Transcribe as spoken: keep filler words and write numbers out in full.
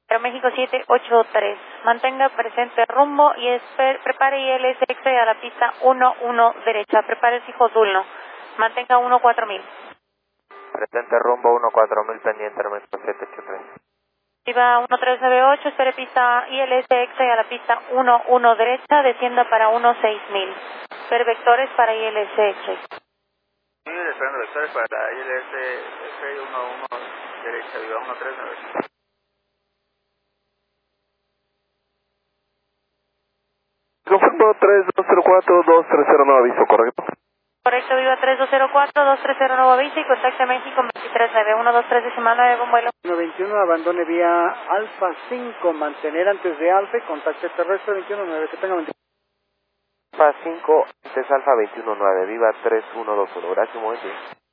Aeroméxico siete ocho tres. Mantenga presente rumbo y esper, prepare I L S X a la pista uno uno derecha. Prepare el fijo Dulno. Mantenga uno cuatro mil. Presente rumbo uno cuatro mil pendiente Aeroméxico siete ocho tres. Viva uno tres nueve ocho, espere pista I L S X a la pista uno uno derecha, descienda para uno seis mil. Espere vectores para I L S X. Sí, esperando vectores para I L S X uno uno derecha, viva uno tres nueve ocho. Confirmo tres dos cero cuatro dos tres cero nueve, aviso, ¿correcto? Correcto, viva tres dos cero cuatro dos tres cero nueve aviso y contacte a México veintitrés nueve uno dos tres decimal nueve con vuelo. uno veintiuno, abandone vía Alfa cinco, mantener antes de Alfa y contacte terrestre veintiuno nueve, que tenga veintiuno. Alfa cinco, antes Alfa veintiuno nueve, viva tres uno dos uno, gracias, un momento.